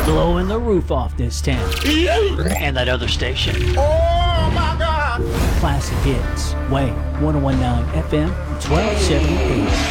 blowing the roof off this town. And that other station. Oh my God! Classic hits. Wave 1019 FM 1270 AM.